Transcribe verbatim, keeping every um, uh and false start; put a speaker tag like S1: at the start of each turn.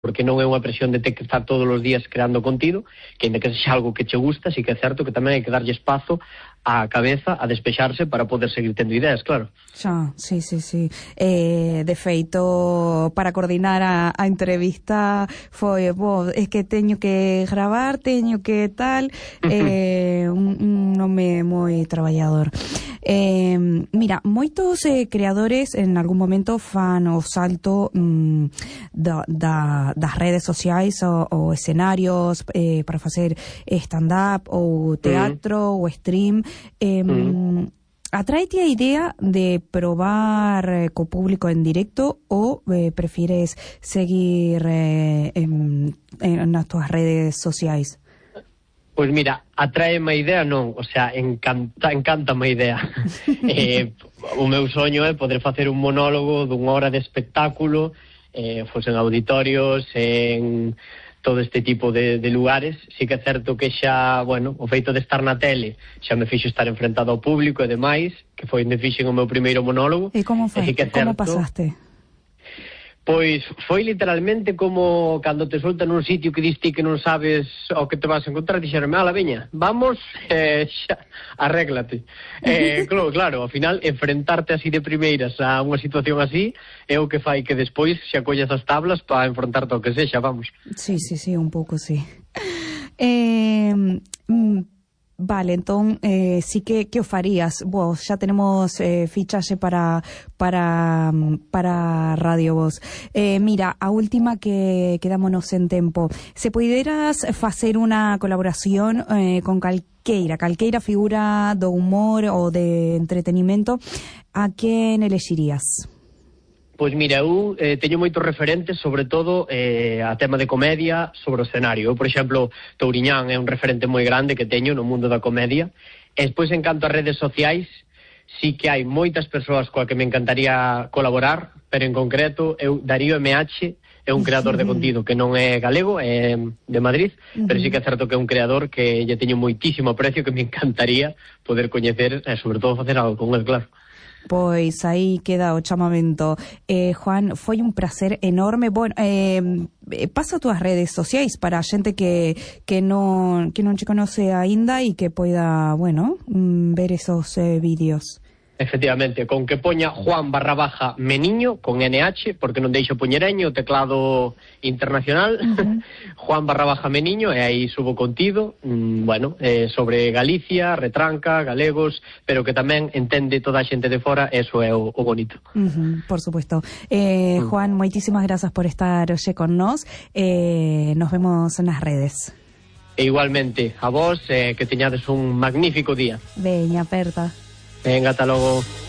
S1: porque non é unha presión de ter que estar todos os días creando contido, que ainda que sexa algo que che gusta, sí que é certo que tamén hai que darlle espazo á cabeza a despexarse para poder seguir tendo ideas, claro.
S2: Xa, sí, sí, sí. Eh, de feito, para coordinar a, a entrevista foi, bo, é que teño que gravar, teño que tal, eh, un, un nome moi traballador. Eh, mira, moitos eh, creadores en algún momento fan o salto mm, da, da, das redes sociais ou, ou escenarios eh, para facer stand-up ou teatro mm. ou stream. Eh, mm. Atraete a idea de probar eh, co público en directo ou eh, prefires seguir eh, en, en nas túas redes sociais?
S1: Pois mira, atraeme a idea non, o sea, encanta, encanta a idea. eh, o meu soño é poder facer un monólogo dunha hora de espectáculo, eh, fose en auditorios, en todo este tipo de, de lugares. Sí que é certo que xa, bueno, o feito de estar na tele xa me fixo estar enfrentado ao público e demais, que foi onde fixen o meu primeiro monólogo.
S2: E como foi?
S1: Sí que
S2: como pasaste?
S1: Pois foi literalmente como cando te soltan nun sitio que diste que non sabes o que te vas a encontrar, dixeronme, ala, veña, vamos, eh, xa, arréglate. Eh, claro, claro, ao final, enfrentarte así de primeiras a unha situación así é o que fai que despois xa collas as tablas para enfrontarte ao que sexa, vamos.
S2: Sí, sí, sí, un pouco, sí. Eh... Mm, Vale, entón, eh, sí que, que o farías? Vos, xa tenemos eh, fichaxe para para para Radio Voz. Eh, mira, a última que quedámonos en tempo. Se puideras facer unha colaboración eh, con calqueira, calqueira figura do humor ou de entretenimento, a quen elexirías?
S1: Pois mira, eu eh, teño moitos referentes, sobre todo eh, a tema de comedia sobre o escenario. Eu, por exemplo, Touriñán é un referente moi grande que teño no mundo da comedia. E despois, en canto a redes sociais, sí que hai moitas persoas coa que me encantaría colaborar, pero en concreto, eu, Darío M H, é un creador de contido que non é galego, é de Madrid, uh-huh. pero sí que é certo que é un creador que lle teño moitísimo aprecio, que me encantaría poder coñecer e, sobre todo, facer algo con el, claro.
S2: Pois aí queda o chamamento. eh, Juan, foi un placer enorme. Bueno, eh, pasa as túas redes sociais para a xente que, que non que non te conoce aínda e que poida, bueno, ver esos eh, vídeos.
S1: Efectivamente, con que poña Juan barra baja Meniño, con N H, porque non deixo poñereño, o teclado internacional, uh-huh. Juan barra baja Meniño, e aí subo contido, mmm, bueno, eh, sobre Galicia, retranca, galegos, pero que tamén entende toda a xente de fora, eso é o, o bonito.
S2: Uh-huh, por supuesto. Eh, uh-huh. Juan, moitísimas grazas por estar hoxe con nós, eh, nos vemos nas redes.
S1: E igualmente, a vos, eh, que teñades un magnífico día.
S2: Veña, aperta.
S1: Venga, ata logo.